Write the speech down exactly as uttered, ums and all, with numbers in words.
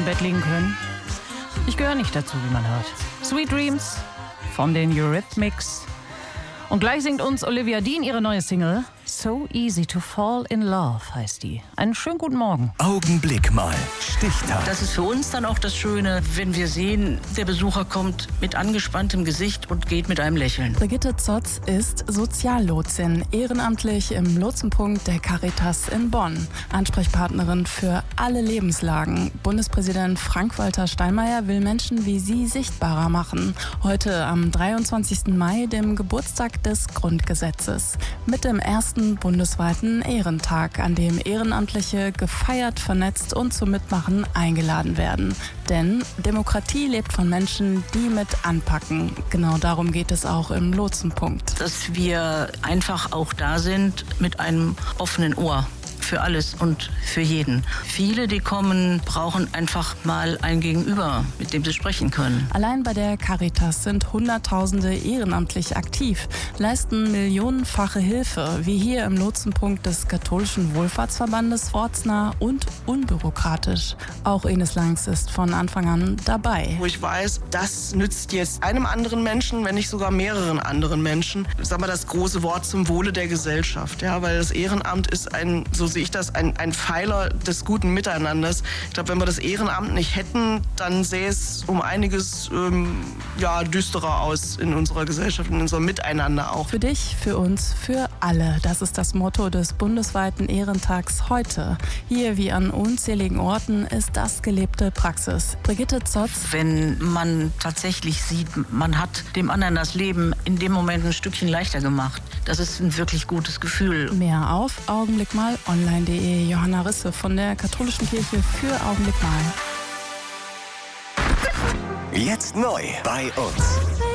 im Bett liegen können. Ich gehöre nicht dazu, wie man hört. Sweet Dreams von den Eurythmics. Und gleich singt uns Olivia Dean ihre neue Single. So Easy to Fall in Love heißt die. Einen schönen guten Morgen. Augenblick mal. Stichtag. Das ist für uns dann auch das Schöne, wenn wir sehen, der Besucher kommt mit angespanntem Gesicht und geht mit einem Lächeln. Brigitte Zotz ist Soziallotsin, ehrenamtlich im Lotsenpunkt der Caritas in Bonn. Ansprechpartnerin für alle Lebenslagen. Bundespräsident Frank-Walter Steinmeier will Menschen wie sie sichtbarer machen. Heute am dreiundzwanzigsten Mai, dem Geburtstag des Grundgesetzes. Mit dem ersten bundesweiten Ehrentag, an dem Ehrenamtliche gefeiert, vernetzt und zum Mitmachen eingeladen werden. Denn Demokratie lebt von Menschen, die mit anpacken. Genau darum geht es auch im Lotsenpunkt. Dass wir einfach auch da sind mit einem offenen Ohr. Für alles und für jeden. Viele, die kommen, brauchen einfach mal ein Gegenüber, mit dem sie sprechen können. Allein bei der Caritas sind Hunderttausende ehrenamtlich aktiv, leisten millionenfache Hilfe, wie hier im Lotsenpunkt des Katholischen Wohlfahrtsverbandes, ortsnah und unbürokratisch. Auch Ines Langs ist von Anfang an dabei. Wo ich weiß, das nützt jetzt einem anderen Menschen, wenn nicht sogar mehreren anderen Menschen. Ich sag mal das große Wort zum Wohle der Gesellschaft. Ja, weil das Ehrenamt ist ein, so sehe ich das, ein, ein Pfeiler des guten Miteinanders. Ich glaube, wenn wir das Ehrenamt nicht hätten, dann sähe es um einiges ähm, ja, düsterer aus in unserer Gesellschaft, in unserem Miteinander auch. Für dich, für uns, für alle. Das ist das Motto des bundesweiten Ehrentags heute. Hier wie an unzähligen Orten ist das gelebte Praxis. Brigitte Zotz. Wenn man tatsächlich sieht, man hat dem anderen das Leben in dem Moment ein Stückchen leichter gemacht. Das ist ein wirklich gutes Gefühl. Mehr auf Augenblick mal online punkt de. Johanna Risse von der Katholischen Kirche für Augenblick mal. Jetzt neu bei uns.